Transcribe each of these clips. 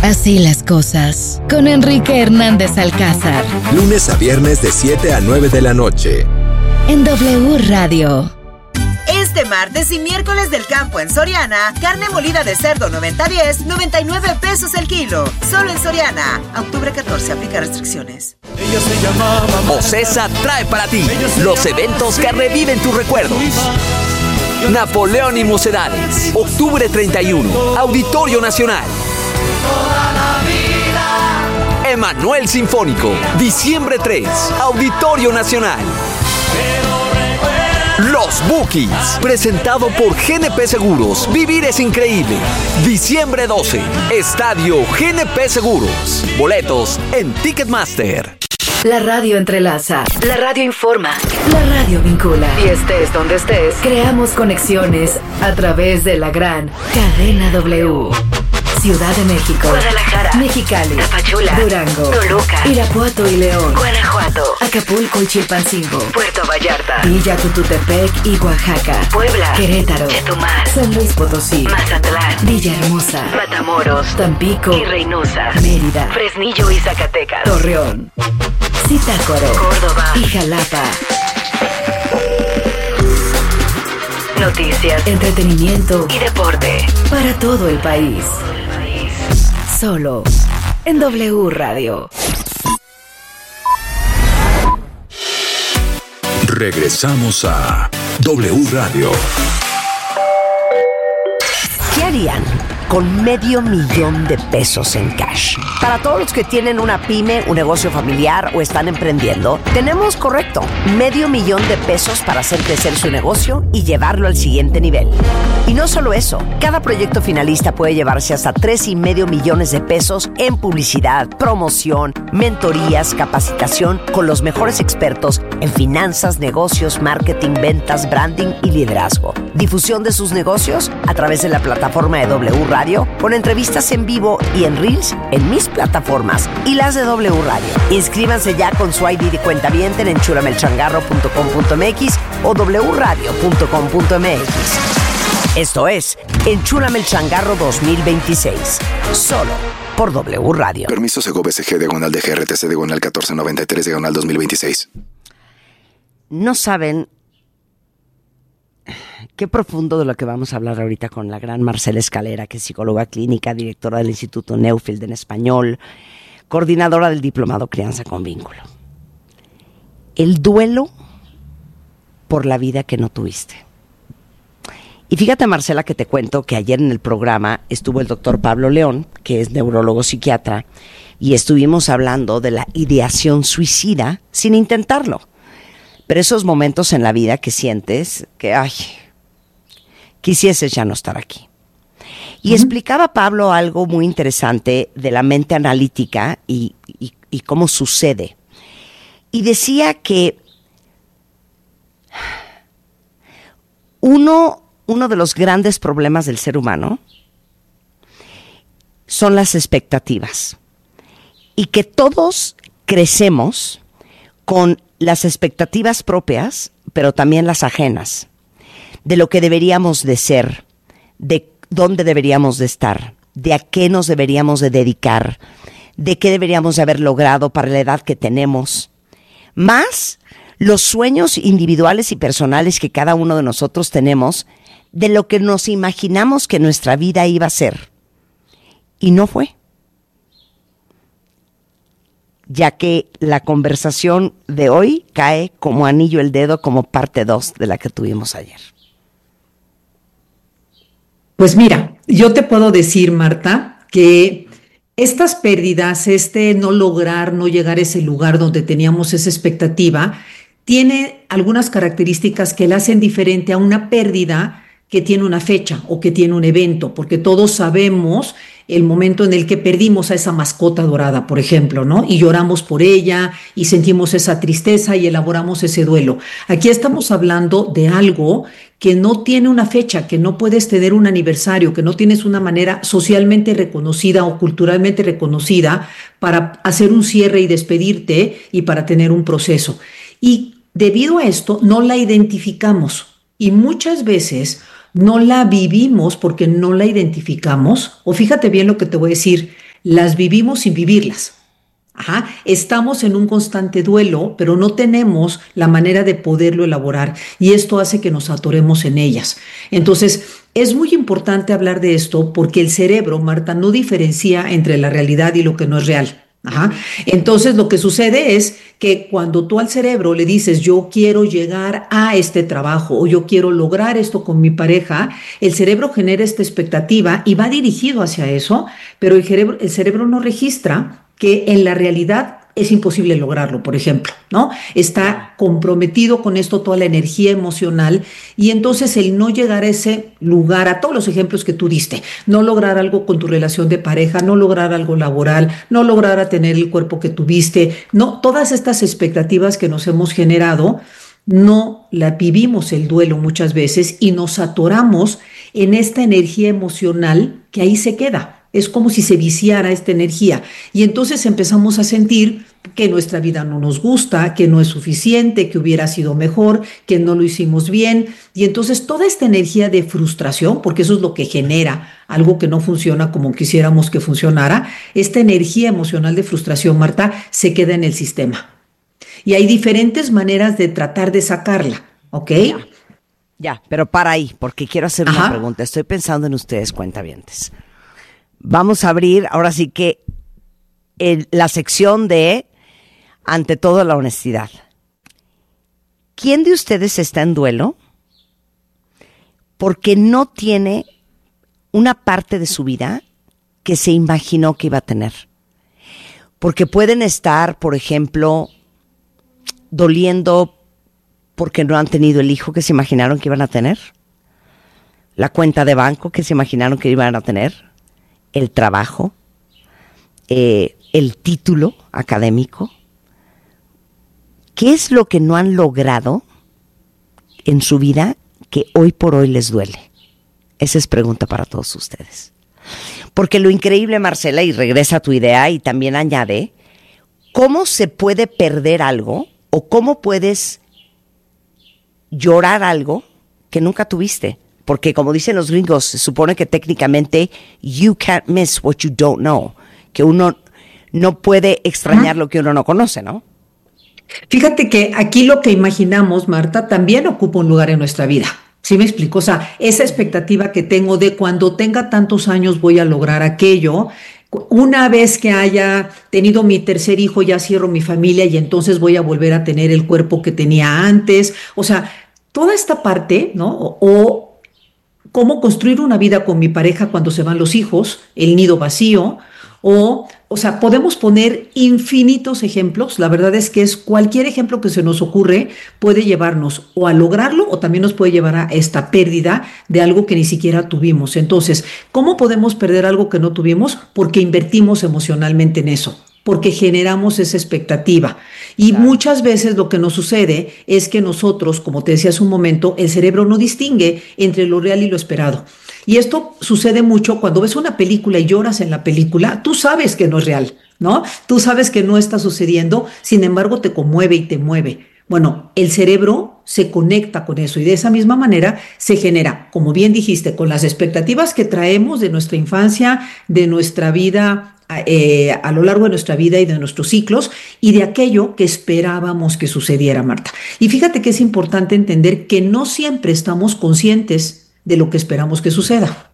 Así las cosas, con Enrique Hernández Alcázar. Lunes a viernes de 7 a 9 de la noche. En W Radio. Este martes y miércoles del campo en Soriana, carne molida de cerdo 90-10, 99 pesos el kilo. Solo en Soriana. Octubre 14, aplica restricciones. Ocesa trae para ti los eventos que reviven tus recuerdos. Napoleón y Mocedades, octubre 31, Auditorio Nacional. Emanuel Sinfónico, diciembre 3, Auditorio Nacional. Los Bukis, presentado por GNP Seguros. Vivir es increíble. Diciembre 12, Estadio GNP Seguros. Boletos en Ticketmaster. La radio entrelaza, la radio informa, la radio vincula. Y estés donde estés, creamos conexiones a través de la gran cadena W. Ciudad de México, Guadalajara, Mexicali, Tapachula, Durango, Toluca, Irapuato y León, Guanajuato, Acapulco y Chilpancingo, Puerto Vallarta, Villa Tututepec y Oaxaca, Puebla, Querétaro, Chetumal, San Luis Potosí, Mazatlán, Villahermosa, Matamoros, Tampico y Reynosa, Mérida, Fresnillo y Zacatecas, Torreón, Zitácuaro, Córdoba y Jalapa. Noticias, entretenimiento y deporte para todo el país. Solo en W Radio. Regresamos a W Radio. ¿Qué harían con $500,000 de pesos en cash? Para todos los que tienen una pyme, un negocio familiar o están emprendiendo, tenemos correcto $500,000 de pesos para hacer crecer su negocio y llevarlo al siguiente nivel. Y no solo eso, cada proyecto finalista puede llevarse hasta $3.5 millones de pesos en publicidad, promoción, mentorías, capacitación con los mejores expertos en finanzas, negocios, marketing, ventas, branding y liderazgo. Difusión de sus negocios a través de la plataforma de W Radio, con entrevistas en vivo y en Reels en mis plataformas y las de W Radio. Inscríbanse ya con su ID de cuentaviente en enchulamelchangarro.com.mx o wradio.com.mx. Esto es Enchúlame el Changarro 2026, solo por W Radio. Permiso Segov SG /DGRTC /1493 /2026. No saben qué profundo de lo que vamos a hablar ahorita con la gran Marcela Escalera, que es psicóloga clínica, directora del Instituto Newfield en español, coordinadora del Diplomado Crianza con Vínculo. El duelo por la vida que no tuviste. Y fíjate, Marcela, que te cuento que ayer en el programa estuvo el doctor Pablo León, que es neurólogo psiquiatra, y estuvimos hablando de la ideación suicida sin intentarlo. Pero esos momentos en la vida que sientes que, quisieses ya no estar aquí. Y explicaba Pablo algo muy interesante de la mente analítica y cómo sucede. Y decía que uno de los grandes problemas del ser humano son las expectativas. Y que todos crecemos con las expectativas propias, pero también las ajenas, de lo que deberíamos de ser, de dónde deberíamos de estar, de a qué nos deberíamos de dedicar, de qué deberíamos de haber logrado para la edad que tenemos, más los sueños individuales y personales que cada uno de nosotros tenemos, de lo que nos imaginamos que nuestra vida iba a ser. Y no fue. Ya que la conversación de hoy cae como anillo al dedo, como parte 2 de la que tuvimos ayer. Pues mira, yo te puedo decir, Marta, que estas pérdidas, no lograr, no llegar a ese lugar donde teníamos esa expectativa, tiene algunas características que la hacen diferente a una pérdida que tiene una fecha o que tiene un evento, porque todos sabemos el momento en el que perdimos a esa mascota dorada, por ejemplo, ¿no? Y lloramos por ella y sentimos esa tristeza y elaboramos ese duelo. Aquí estamos hablando de algo que no tiene una fecha, que no puedes tener un aniversario, que no tienes una manera socialmente reconocida o culturalmente reconocida para hacer un cierre y despedirte y para tener un proceso. Y debido a esto no la identificamos y muchas veces no la vivimos porque no la identificamos. O fíjate bien lo que te voy a decir, las vivimos sin vivirlas. Ajá, estamos en un constante duelo, pero no tenemos la manera de poderlo elaborar y esto hace que nos atoremos en ellas. Entonces, es muy importante hablar de esto porque el cerebro, Marta, no diferencia entre la realidad y lo que no es real. Ajá. Entonces, lo que sucede es que cuando tú al cerebro le dices yo quiero llegar a este trabajo o yo quiero lograr esto con mi pareja, el cerebro genera esta expectativa y va dirigido hacia eso, pero el cerebro no registra que en la realidad es imposible lograrlo, por ejemplo, ¿no? Está comprometido con esto toda la energía emocional y entonces el no llegar a ese lugar, a todos los ejemplos que tú diste, no lograr algo con tu relación de pareja, no lograr algo laboral, no lograr a tener el cuerpo que tuviste, no, todas estas expectativas que nos hemos generado, no la vivimos el duelo muchas veces y nos atoramos en esta energía emocional que ahí se queda. Es como si se viciara esta energía y entonces empezamos a sentir que nuestra vida no nos gusta, que no es suficiente, que hubiera sido mejor, que no lo hicimos bien y entonces toda esta energía de frustración, porque eso es lo que genera algo que no funciona como quisiéramos que funcionara, esta energía emocional de frustración, Marta, se queda en el sistema. Y hay diferentes maneras de tratar de sacarla, ¿ok? Ya, pero para ahí, porque quiero hacer una pregunta. Estoy pensando en ustedes, cuentavientes. Vamos a abrir ahora sí que la sección de ante todo la honestidad. ¿Quién de ustedes está en duelo porque no tiene una parte de su vida que se imaginó que iba a tener? Porque pueden estar, por ejemplo, doliendo porque no han tenido el hijo que se imaginaron que iban a tener, la cuenta de banco que se imaginaron que iban a tener, el trabajo, el título académico. ¿Qué es lo que no han logrado en su vida que hoy por hoy les duele? Esa es pregunta para todos ustedes. Porque lo increíble, Marcela, y regresa a tu idea y también añade, ¿cómo se puede perder algo o cómo puedes llorar algo que nunca tuviste? Porque como dicen los gringos, se supone que técnicamente you can't miss what you don't know, que uno no puede extrañar lo que uno no conoce, ¿no? Fíjate que aquí lo que imaginamos, Marta, también ocupa un lugar en nuestra vida. ¿Sí me explico? O sea, esa expectativa que tengo de cuando tenga tantos años voy a lograr aquello. Una vez que haya tenido mi tercer hijo ya cierro mi familia y entonces voy a volver a tener el cuerpo que tenía antes. O sea, toda esta parte, ¿no? O cómo construir una vida con mi pareja cuando se van los hijos, el nido vacío, o sea, podemos poner infinitos ejemplos. La verdad es que es cualquier ejemplo que se nos ocurre puede llevarnos o a lograrlo o también nos puede llevar a esta pérdida de algo que ni siquiera tuvimos. Entonces, ¿cómo podemos perder algo que no tuvimos? Porque invertimos emocionalmente en eso, porque generamos esa expectativa. Y muchas veces lo que nos sucede es que nosotros, como te decía hace un momento, el cerebro no distingue entre lo real y lo esperado. Y esto sucede mucho cuando ves una película y lloras en la película, tú sabes que no es real, ¿no? Tú sabes que no está sucediendo, sin embargo te conmueve y te mueve. Bueno, el cerebro se conecta con eso y de esa misma manera se genera, como bien dijiste, con las expectativas que traemos de nuestra infancia, de nuestra vida, a lo largo de nuestra vida y de nuestros ciclos y de aquello que esperábamos que sucediera, Marta. Y fíjate que es importante entender que no siempre estamos conscientes de lo que esperamos que suceda.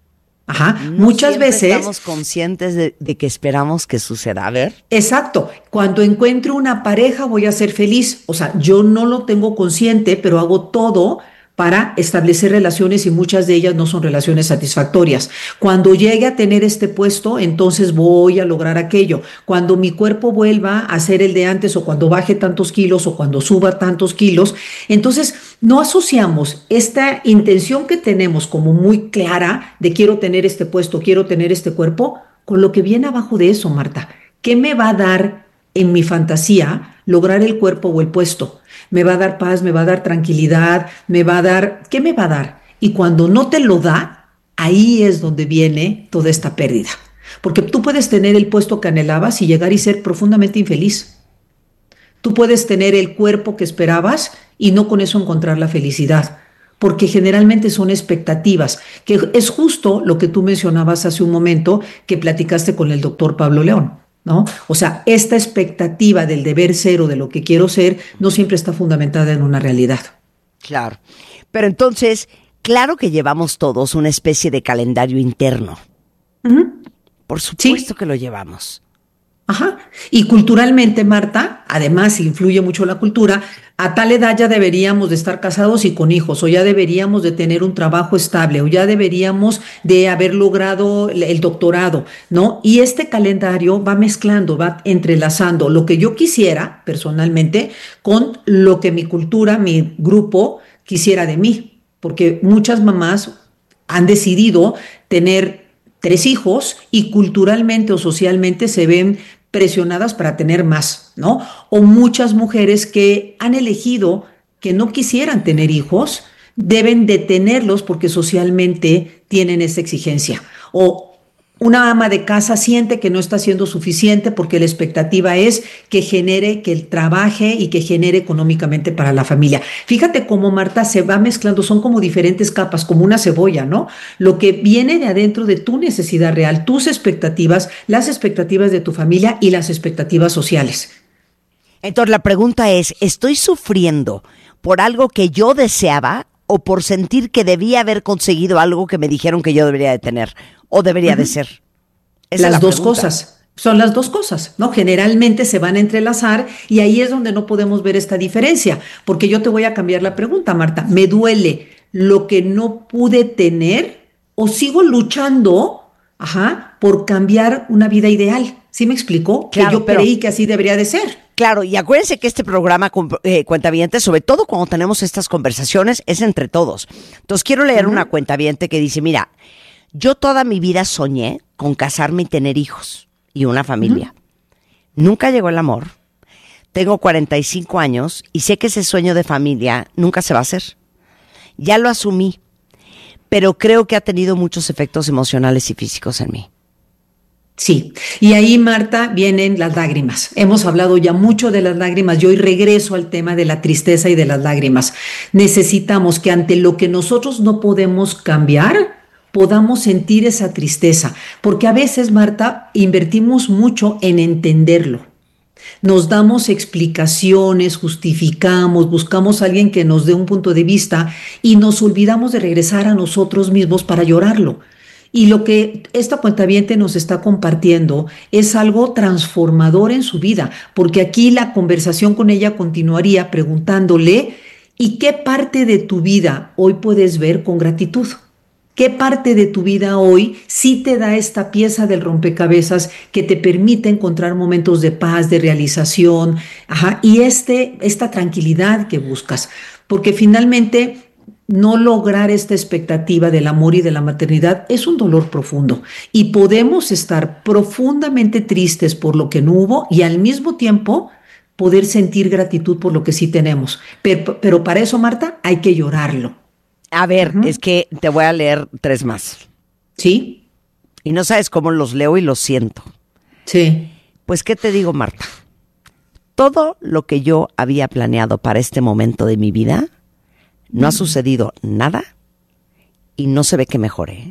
Muchas veces estamos conscientes de que esperamos que suceda. A ver. Exacto. Cuando encuentro una pareja voy a ser feliz. O sea, yo no lo tengo consciente, pero hago todo para establecer relaciones y muchas de ellas no son relaciones satisfactorias. Cuando llegue a tener este puesto, entonces voy a lograr aquello. Cuando mi cuerpo vuelva a ser el de antes o cuando baje tantos kilos o cuando suba tantos kilos, entonces no asociamos esta intención que tenemos como muy clara de quiero tener este puesto, quiero tener este cuerpo, con lo que viene abajo de eso, Marta. ¿Qué me va a dar en mi fantasía lograr el cuerpo o el puesto? Me va a dar paz, me va a dar tranquilidad, me va a dar... ¿Qué me va a dar? Y cuando no te lo da, ahí es donde viene toda esta pérdida. Porque tú puedes tener el puesto que anhelabas y llegar y ser profundamente infeliz. Tú puedes tener el cuerpo que esperabas y no con eso encontrar la felicidad. porque generalmente son expectativas, que es justo lo que tú mencionabas hace un momento que platicaste con el doctor Pablo León, ¿no? O sea, esta expectativa del deber ser o de lo que quiero ser no siempre está fundamentada en una realidad. Claro. Pero entonces, claro que llevamos todos una especie de calendario interno. Uh-huh. Por supuesto Sí. que lo llevamos. Ajá. Y culturalmente, Marta, además influye mucho la cultura, a tal edad ya deberíamos de estar casados y con hijos, o ya deberíamos de tener un trabajo estable, o ya deberíamos de haber logrado el doctorado, ¿no? Y este calendario va mezclando, va entrelazando lo que yo quisiera personalmente con lo que mi cultura, mi grupo quisiera de mí, porque muchas mamás han decidido tener 3 hijos y culturalmente o socialmente se ven presionadas para tener más, ¿no? O muchas mujeres que han elegido que no quisieran tener hijos, deben de tenerlos porque socialmente tienen esa exigencia. O una ama de casa siente que no está siendo suficiente porque la expectativa es que genere, que trabaje y que genere económicamente para la familia. Fíjate cómo, Marta, se va mezclando, son como diferentes capas, como una cebolla, ¿no? Lo que viene de adentro de tu necesidad real, tus expectativas, las expectativas de tu familia y las expectativas sociales. Entonces la pregunta es, ¿estoy sufriendo por algo que yo deseaba o por sentir que debía haber conseguido algo que me dijeron que yo debería de tener o debería de ser? Esa es Las la dos pregunta. cosas. Son las dos cosas, ¿no? Generalmente se van a entrelazar y ahí es donde no podemos ver esta diferencia, porque yo te voy a cambiar la pregunta, Marta. ¿Me duele lo que no pude tener o sigo luchando, por cambiar una vida ideal? ¿Sí me explicó? Claro, que yo creí que así debería de ser. Claro, y acuérdense que este programa, cuentavientes, sobre todo cuando tenemos estas conversaciones, es entre todos. Entonces quiero leer una cuentaviente que dice, mira, yo toda mi vida soñé con casarme y tener hijos y una familia. Nunca llegó el amor. Tengo 45 años y sé que ese sueño de familia nunca se va a hacer. Ya lo asumí, pero creo que ha tenido muchos efectos emocionales y físicos en mí. Sí, y ahí, Marta, vienen las lágrimas. Hemos hablado ya mucho de las lágrimas. Yo hoy regreso al tema de la tristeza y de las lágrimas. Necesitamos que ante lo que nosotros no podemos cambiar, podamos sentir esa tristeza. Porque a veces, Marta, invertimos mucho en entenderlo. Nos damos explicaciones, justificamos, buscamos a alguien que nos dé un punto de vista y nos olvidamos de regresar a nosotros mismos para llorarlo. Y lo que esta cuentaviente nos está compartiendo es algo transformador en su vida, porque aquí la conversación con ella continuaría preguntándole, ¿y qué parte de tu vida hoy puedes ver con gratitud? ¿Qué parte de tu vida hoy sí te da esta pieza del rompecabezas que te permite encontrar momentos de paz, de realización, y esta tranquilidad que buscas? Porque finalmente no lograr esta expectativa del amor y de la maternidad es un dolor profundo y podemos estar profundamente tristes por lo que no hubo y al mismo tiempo poder sentir gratitud por lo que sí tenemos. Pero para eso, Marta, hay que llorarlo. A ver, es que te voy a leer 3 más. ¿Sí? Y no sabes cómo los leo y los siento. Sí. Pues, ¿qué te digo, Marta? Todo lo que yo había planeado para este momento de mi vida no ha sucedido nada y no se ve que mejore.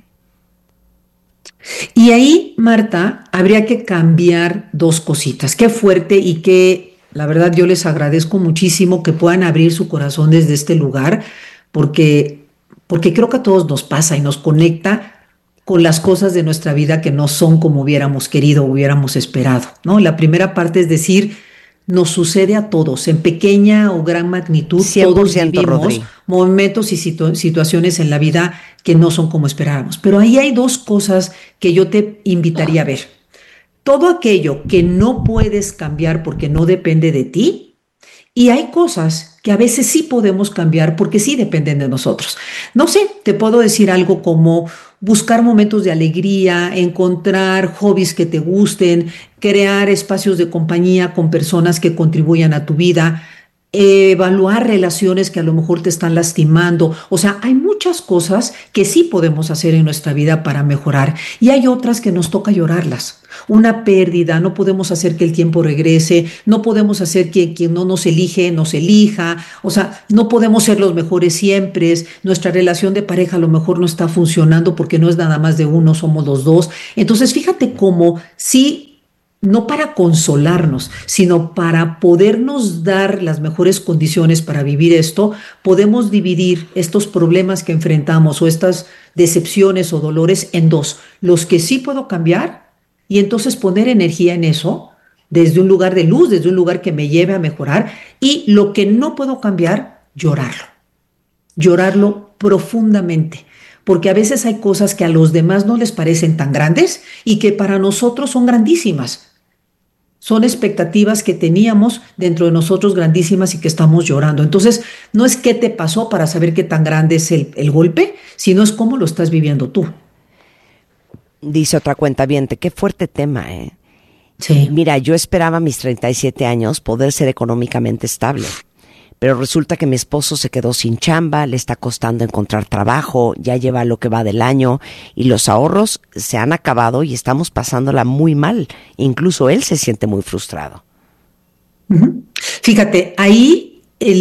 Y ahí, Marta, habría que cambiar 2 cositas. Qué fuerte y que, la verdad, yo les agradezco muchísimo que puedan abrir su corazón desde este lugar, porque creo que a todos nos pasa y nos conecta con las cosas de nuestra vida que no son como hubiéramos querido o hubiéramos esperado, ¿no? La primera parte es decir, nos sucede a todos, en pequeña o gran magnitud, todos vivimos Rodri. momentos y situaciones en la vida que no son como esperábamos. Pero ahí hay 2 cosas que yo te invitaría a ver. Todo aquello que no puedes cambiar porque no depende de ti, y hay cosas que a veces sí podemos cambiar porque sí dependen de nosotros. No sé, te puedo decir algo como buscar momentos de alegría, encontrar hobbies que te gusten, crear espacios de compañía con personas que contribuyan a tu vida, evaluar relaciones que a lo mejor te están lastimando. O sea, hay muchas cosas que sí podemos hacer en nuestra vida para mejorar y hay otras que nos toca llorarlas. una pérdida, no podemos hacer que el tiempo regrese, no podemos hacer que quien no nos elige, nos elija, o sea, no podemos ser los mejores siempre, nuestra relación de pareja a lo mejor no está funcionando porque no es nada más de uno, somos los dos. Entonces, fíjate cómo sí, no para consolarnos, sino para podernos dar las mejores condiciones para vivir esto, podemos dividir estos problemas que enfrentamos o estas decepciones o dolores en dos, los que sí puedo cambiar y entonces poner energía en eso desde un lugar de luz, desde un lugar que me lleve a mejorar, y lo que no puedo cambiar, llorarlo profundamente, porque a veces hay cosas que a los demás no les parecen tan grandes y que para nosotros son grandísimas. Son expectativas que teníamos dentro de nosotros grandísimas y que estamos llorando. Entonces, no es qué te pasó para saber qué tan grande es el golpe, sino es cómo lo estás viviendo tú. Dice otra cuentaviente, qué fuerte tema, ¿eh? Sí. Mira, yo esperaba a mis 37 años poder ser económicamente estable, pero resulta que mi esposo se quedó sin chamba, le está costando encontrar trabajo, ya lleva lo que va del año y los ahorros se han acabado y estamos pasándola muy mal. Incluso él se siente muy frustrado. Uh-huh. Fíjate, ahí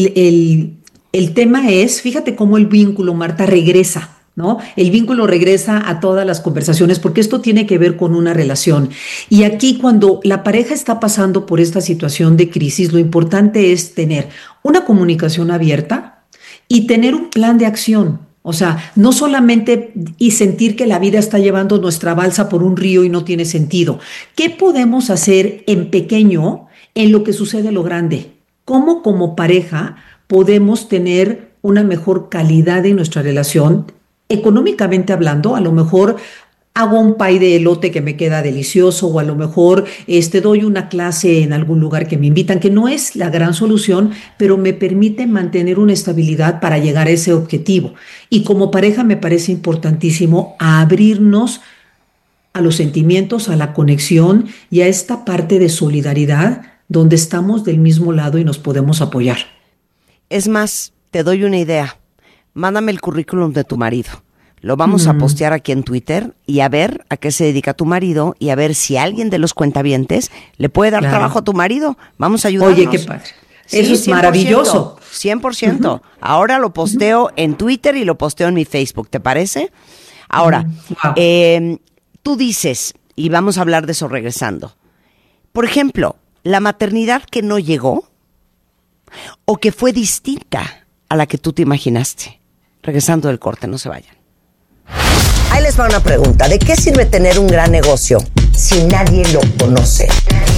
el tema es, fíjate cómo el vínculo, Marta, regresa, ¿no? El vínculo regresa a todas las conversaciones porque esto tiene que ver con una relación. Y aquí cuando la pareja está pasando por esta situación de crisis, lo importante es tener una comunicación abierta y tener un plan de acción. O sea, no solamente y sentir que la vida está llevando nuestra balsa por un río y no tiene sentido. ¿Qué podemos hacer en pequeño en lo que sucede lo grande? ¿Cómo como pareja podemos tener una mejor calidad en nuestra relación? Económicamente hablando, a lo mejor hago un pay de elote que me queda delicioso, o a lo mejor doy una clase en algún lugar que me invitan, que no es la gran solución, pero me permite mantener una estabilidad para llegar a ese objetivo. Y como pareja me parece importantísimo abrirnos a los sentimientos, a la conexión y a esta parte de solidaridad donde estamos del mismo lado y nos podemos apoyar. Es más, te doy una idea. Mándame el currículum de tu marido. Lo vamos a postear aquí en Twitter y a ver a qué se dedica tu marido y a ver si alguien de los cuentavientes le puede dar trabajo a tu marido. Vamos a ayudarnos. Oye, qué padre. Sí, eso es 100%, maravilloso. 100%. Uh-huh. Ahora lo posteo en Twitter y lo posteo en mi Facebook. ¿Te parece? Ahora, tú dices, y vamos a hablar de eso regresando. Por ejemplo, la maternidad que no llegó o que fue distinta a la que tú te imaginaste. Regresando del corte, no se vayan. Ahí les va una pregunta. ¿De qué sirve tener un gran negocio si nadie lo conoce?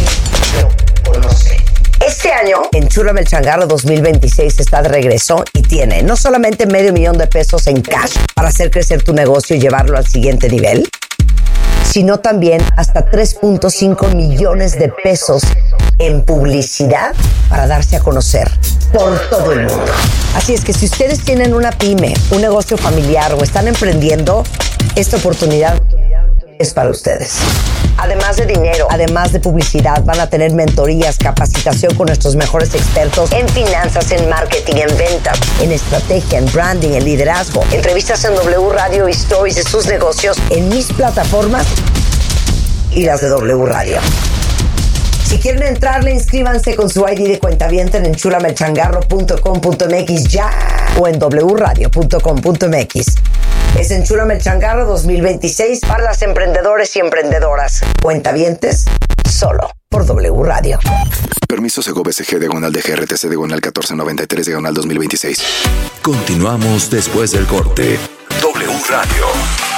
Este año, Enchúlame el Changarro 2026 está de regreso y tiene no solamente $500,000 en cash para hacer crecer tu negocio y llevarlo al siguiente nivel, sino también hasta $3.5 millones en publicidad para darse a conocer por todo el mundo. Así es que si ustedes tienen una pyme, un negocio familiar o están emprendiendo, esta oportunidad es para ustedes. Además de dinero, además de publicidad, van a tener mentorías, capacitación con nuestros mejores expertos en finanzas, en marketing, en ventas, en estrategia, en branding, en liderazgo, entrevistas en W Radio y stories de sus negocios en mis plataformas y las de W Radio. Si quieren entrarle, inscríbanse con su ID de cuentaviente en enchulamelchangarro.com.mx ya o en wradio.com.mx. Es Enchúlame el Changarro 2026 para las emprendedores y emprendedoras. Cuentavientes, solo por W Radio. Permiso Segov SG /DGRTC /1493 /2026. Continuamos después del corte. W Radio.